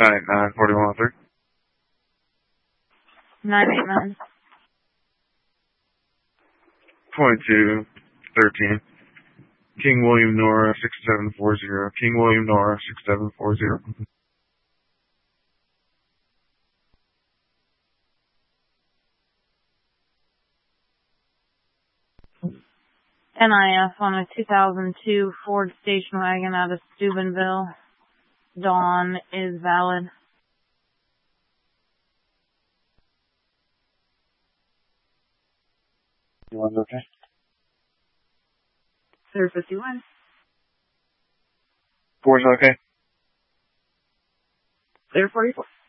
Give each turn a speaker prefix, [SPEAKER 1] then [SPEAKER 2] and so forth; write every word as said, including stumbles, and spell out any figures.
[SPEAKER 1] nine eight nine, four one three.
[SPEAKER 2] nine eight nine.
[SPEAKER 1] twenty-two thirteen. King William Nora, six seven four zero. King William Nora, six seven four zero.
[SPEAKER 2] N I F on a two thousand two Ford station wagon out of Steubenville. Dawn is valid.
[SPEAKER 1] You want okay?
[SPEAKER 2] Clear fifty-one.
[SPEAKER 1] Four's okay?
[SPEAKER 2] Clear forty-four.